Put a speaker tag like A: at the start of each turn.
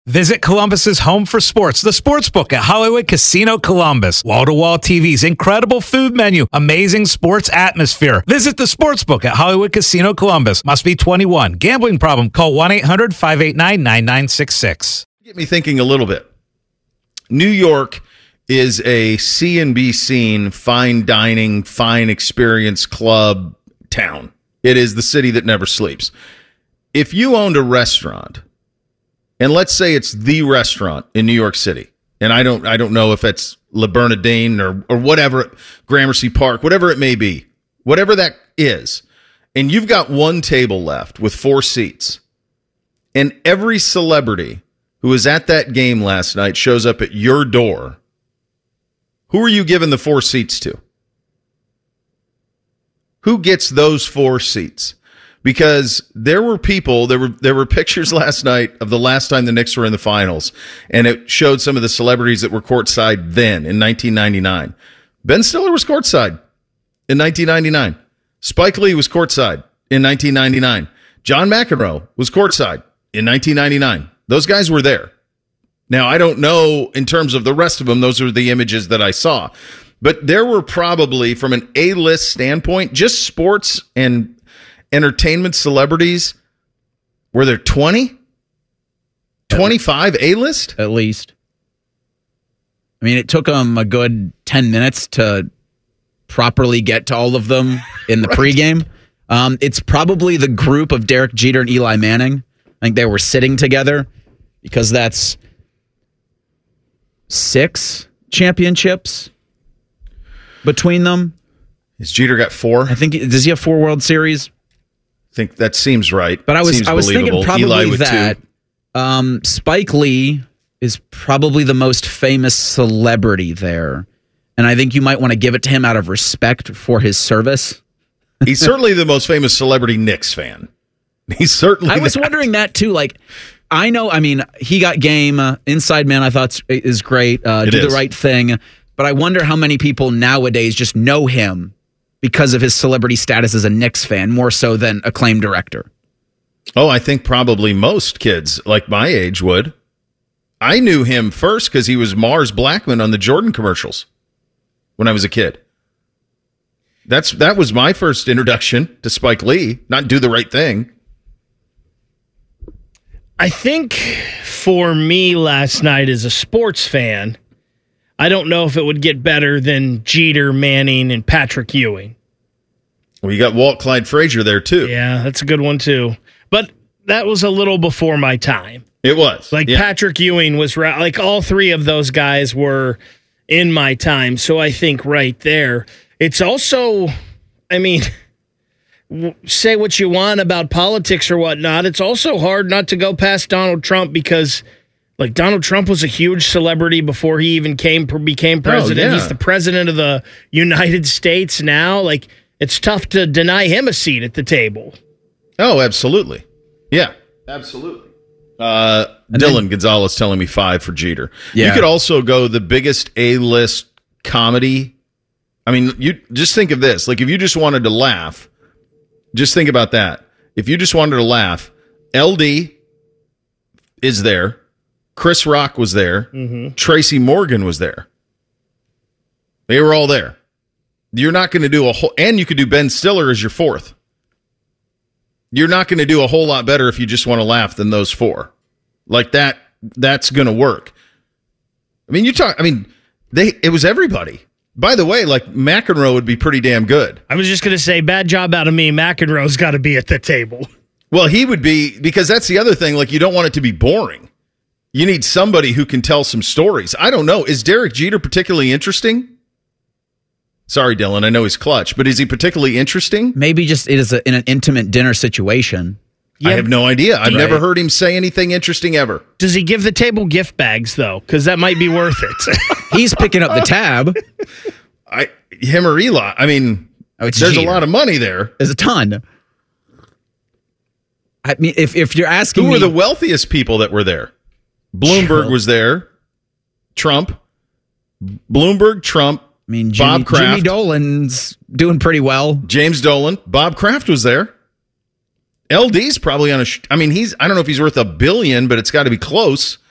A: Visit Columbus's home for sports, the Sportsbook at Hollywood Casino Columbus. Wall-to-wall TVs, incredible food menu, amazing sports atmosphere. Visit the Sportsbook at Hollywood Casino Columbus. Must be 21. Gambling problem? Call 1-800-589-9966.
B: Get me thinking a little bit. New York is a C&B scene, fine dining, fine experience club town. It is the city that never sleeps. If you owned a restaurant, and let's say it's the restaurant in New York City, and I don't know if it's Le Bernardin or whatever, Gramercy Park, whatever it may be, whatever that is, and you've got one table left with 4 seats, and every celebrity who was at that game last night shows up at your door, who are you giving the 4 seats to? Who gets those 4 seats? Because there were people, there were pictures last night of the last time the Knicks were in the finals, and it showed some of the celebrities that were courtside then in 1999. Ben Stiller was courtside in 1999. Spike Lee was courtside in 1999. John McEnroe was courtside in 1999. Those guys were there. Now, I don't know in terms of the rest of them, those are the images that I saw. But there were probably, from an A-list standpoint, just sports and entertainment celebrities, were there 20? 25 A-list?
C: At least. I mean, it took them a good 10 minutes to properly get to all of them in the pregame. It's probably the group of Derek Jeter and Eli Manning. I think they were sitting together because that's 6 championships between them.
B: Has Jeter got 4?
C: I think, does he have 4 World Series?
B: I think that seems right.
C: But I was thinking probably
B: Eli with
C: that
B: 2.
C: Spike Lee is probably the most famous celebrity there. And I think you might want to give it to him out of respect for his service.
B: He's certainly the most famous celebrity Knicks fan. He's certainly
C: I was wondering that too. Like, I know, I mean, he got game. Inside Man, I thought is great. Do the Right Thing. But I wonder how many people nowadays just know him because of his celebrity status as a Knicks fan, more so than acclaimed director.
B: Oh, I think probably most kids like my age would. I knew him first because he was Mars Blackman on the Jordan commercials when I was a kid. That was my first introduction to Spike Lee, not Do the Right Thing.
D: I think for me last night as a sports fan, I don't know if it would get better than Jeter, Manning, and Patrick Ewing.
B: Well, you got Walt Clyde Frazier there, too.
D: Yeah, that's a good one, too. But that was a little before my time.
B: It was.
D: Patrick Ewing was, like all 3 of those guys were in my time. So I think right there, it's also, I mean, say what you want about politics or whatnot. It's also hard not to go past Donald Trump because, like, Donald Trump was a huge celebrity before he even became president.
B: Oh, yeah.
D: He's the president of the United States now. Like, it's tough to deny him a seat at the table.
B: Oh, absolutely. Yeah, absolutely. Dylan Gonzalez telling me 5 for Jeter. Yeah. You could also go the biggest A-list comedy. I mean, you just think of this. Like, if you just wanted to laugh, just think about that. If you just wanted to laugh, LD is there. Chris Rock was there. Mm-hmm. Tracy Morgan was there. They were all there. You're not going to do a whole, and you could do Ben Stiller as your 4th. You're not going to do a whole lot better if you just want to laugh than those 4. Like that's going to work. I mean, it was everybody. By the way, like, McEnroe would be pretty damn good.
D: I was just going to say, bad job out of me. McEnroe's got to be at the table.
B: Well, he would be, because that's the other thing. Like, you don't want it to be boring. You need somebody who can tell some stories. I don't know. Is Derek Jeter particularly interesting? Sorry, Dylan. I know he's clutch, but is he particularly interesting?
C: Maybe just it is in an intimate dinner situation.
B: I have no idea. I've never heard him say anything interesting ever.
D: Does he give the table gift bags, though? Because that might be worth it.
C: He's picking up the tab.
B: Him or Eli. I mean, there's Jeter. A lot of money there.
C: There's a ton. I mean, if you're asking
B: who were the wealthiest people that were there? Bloomberg was there. Trump. Bloomberg, Trump.
C: I mean,
B: Bob Kraft.
C: Jimmy Dolan's doing pretty well.
B: James Dolan. Bob Kraft was there. LD's probably on I don't know if he's worth $1 billion, but it's got to be close.